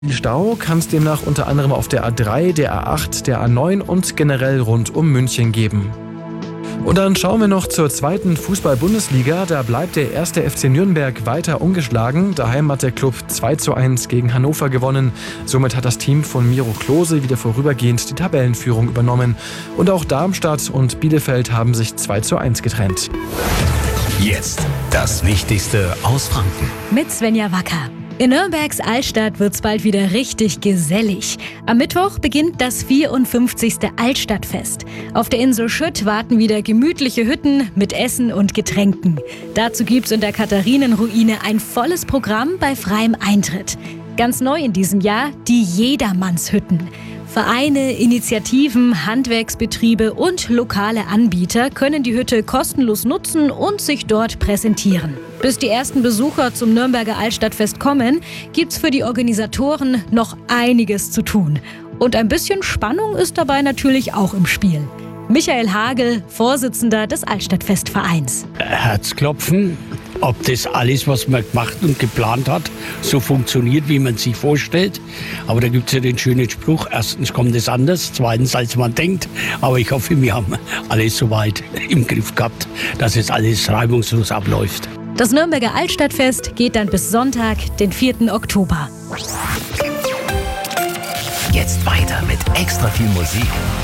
Viel Stau kann es demnach unter anderem auf der A3, der A8, der A9 und generell rund um München geben. Und dann schauen wir noch zur zweiten Fußball-Bundesliga. Da bleibt der 1. FC Nürnberg weiter ungeschlagen. Daheim hat der Club 2:1 gegen Hannover gewonnen. Somit hat das Team von Miro Klose wieder vorübergehend die Tabellenführung übernommen. Und auch Darmstadt und Bielefeld haben sich 2:1 getrennt. Jetzt das Wichtigste aus Franken. Mit Svenja Wacker. In Nürnbergs Altstadt wird's bald wieder richtig gesellig. Am Mittwoch beginnt das 54. Altstadtfest. Auf der Insel Schütt warten wieder gemütliche Hütten mit Essen und Getränken. Dazu gibt's in der Katharinenruine ein volles Programm bei freiem Eintritt. Ganz neu in diesem Jahr die Jedermannshütten. Vereine, Initiativen, Handwerksbetriebe und lokale Anbieter können die Hütte kostenlos nutzen und sich dort präsentieren. Bis die ersten Besucher zum Nürnberger Altstadtfest kommen, gibt's für die Organisatoren noch einiges zu tun. Und ein bisschen Spannung ist dabei natürlich auch im Spiel. Michael Hagel, Vorsitzender des Altstadtfestvereins. Herzklopfen, ob das alles, was man gemacht und geplant hat, so funktioniert, wie man sich vorstellt. Aber da gibt es ja den schönen Spruch, erstens kommt es anders, zweitens als man denkt. Aber ich hoffe, wir haben alles soweit im Griff gehabt, dass es alles reibungslos abläuft. Das Nürnberger Altstadtfest geht dann bis Sonntag, den 4. Oktober. Jetzt weiter mit extra viel Musik